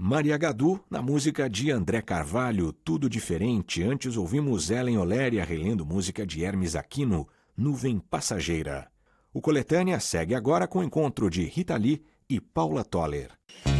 Maria Gadu, na música de André Carvalho, Tudo Diferente. Antes ouvimos Ellen Oléria relendo música de Hermes Aquino, Nuvem Passageira. O Coletânea segue agora com o encontro de Rita Lee e Paula Toller.